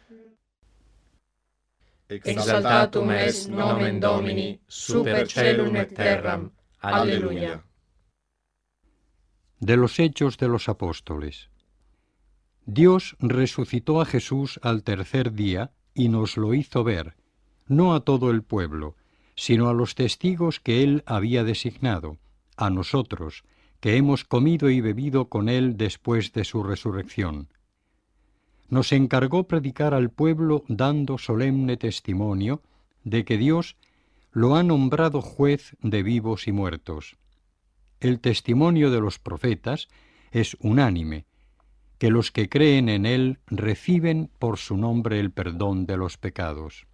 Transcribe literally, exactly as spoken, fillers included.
Exaltatum est nomen Domini super caelum et terram. Aleluya. De los Hechos de los Apóstoles. Dios resucitó a Jesús al tercer día y nos lo hizo ver, no a todo el pueblo, sino a los testigos que él había designado, a nosotros, que hemos comido y bebido con él después de su resurrección. Nos encargó predicar al pueblo dando solemne testimonio de que Dios lo ha nombrado juez de vivos y muertos. El testimonio de los profetas es unánime, que los que creen en él reciben por su nombre el perdón de los pecados.